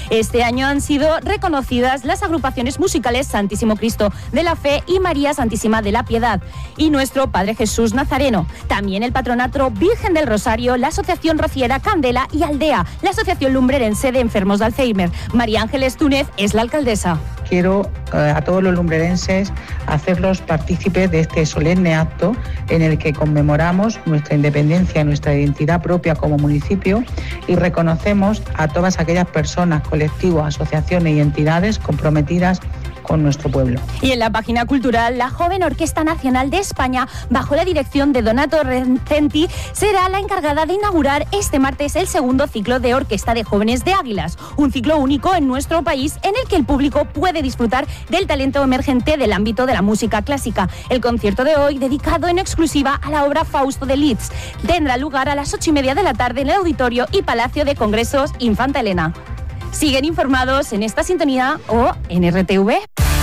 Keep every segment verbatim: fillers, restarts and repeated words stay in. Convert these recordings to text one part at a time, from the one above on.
Este año han sido reconocidas las agrupaciones musicales Santísimo Cristo de la Fe y María Santísima de la Piedad y nuestro Padre Jesús Nazareno. También el Patronato Virgen del Rosario, la Asociación Rociera Candela y Aldea, la Asociación Lumbrerense de Enfermos de Alzheimer. María Ángeles Túnez es la alcaldesa. Quiero eh, a todos los lumbrerenses hacerlos partícipes de este solemne acto en el que conmemoramos nuestra independencia y nuestra identidad propia como municipio y reconocemos a todas aquellas personas, colectivos, asociaciones y entidades comprometidas con nuestro pueblo. Y en la página cultural, la joven Orquesta Nacional de España, bajo la dirección de Donato Recenti, será la encargada de inaugurar este martes el segundo ciclo de Orquesta de Jóvenes de Águilas, un ciclo único en nuestro país en el que el público puede disfrutar del talento emergente del ámbito de la música clásica. El concierto de hoy, dedicado en exclusiva a la obra Fausto de Liszt, tendrá lugar a las ocho y media de la tarde en el Auditorio y Palacio de Congresos Infanta Elena. Siguen informados en esta sintonía o en R T V.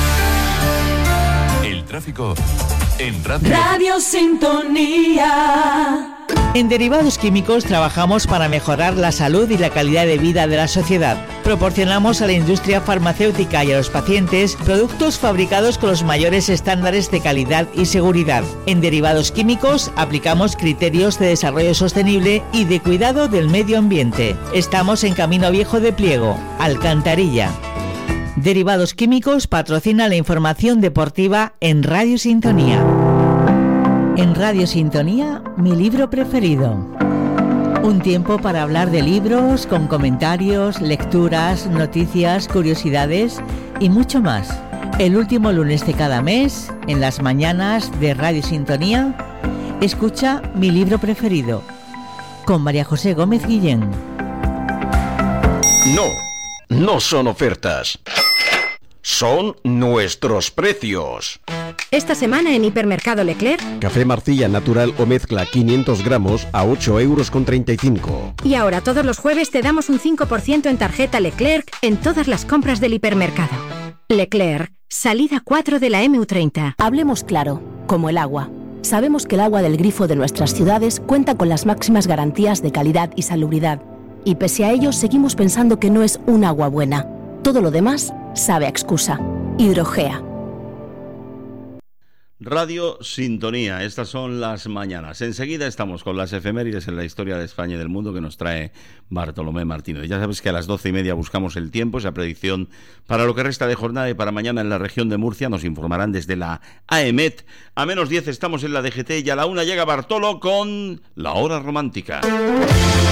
El tráfico en Radio, Radio Sintonía. En Derivados Químicos trabajamos para mejorar la salud y la calidad de vida de la sociedad. Proporcionamos a la industria farmacéutica y a los pacientes productos fabricados con los mayores estándares de calidad y seguridad. En Derivados Químicos aplicamos criterios de desarrollo sostenible y de cuidado del medio ambiente. Estamos en Camino Viejo de Pliego, Alcantarilla. Derivados Químicos patrocina la información deportiva en Radio Sintonía. En Radio Sintonía, mi libro preferido. Un tiempo para hablar de libros, con comentarios, lecturas, noticias, curiosidades y mucho más. El último lunes de cada mes, en las mañanas de Radio Sintonía, escucha Mi libro preferido, con María José Gómez Guillén. No, no son ofertas. Son nuestros precios. Esta semana en Hipermercado Leclerc, Café Marcilla natural o mezcla quinientos gramos a ocho euros con treinta y cinco. Y ahora todos los jueves te damos un cinco por ciento en tarjeta Leclerc en todas las compras del hipermercado. Leclerc, salida cuatro de la eme u treinta. Hablemos claro, como el agua. Sabemos que el agua del grifo de nuestras ciudades cuenta con las máximas garantías de calidad y salubridad. Y pese a ello seguimos pensando que no es un agua buena. Todo lo demás sabe a excusa. Hidrogea. Radio Sintonía, estas son las mañanas. Enseguida estamos con las efemérides en la historia de España y del mundo que nos trae Bartolomé Martínez. Ya sabes que a las doce y media buscamos el tiempo, esa predicción para lo que resta de jornada, y para mañana en la región de Murcia nos informarán desde la AEMET. A menos diez estamos en la D G T y a la una llega Bartolo con La Hora Romántica.